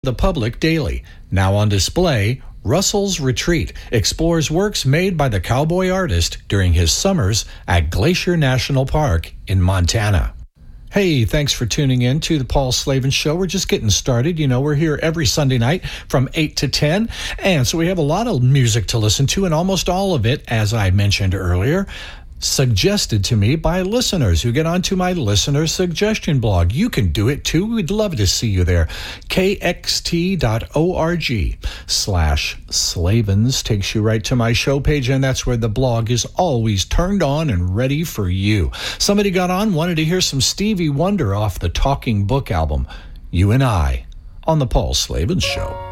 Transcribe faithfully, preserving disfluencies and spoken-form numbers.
the public daily. Now on display, Russell's Retreat explores works made by the cowboy artist during his summers at Glacier National Park in Montana. Hey, thanks for tuning in to the Paul Slavin Show. We're just getting started. You know, we're here every Sunday night from eight to ten, and so we have a lot of music to listen to, and almost all of it, as I mentioned earlier, suggested to me by listeners who get onto my listener suggestion blog. You can do it too. We'd love to see you there. K X T dot org slash Slavins takes you right to my show page, and that's where the blog is always turned on and ready for you. Somebody got on, wanted to hear some Stevie Wonder off the Talking Book album, You and I, on the Paul Slavin Show.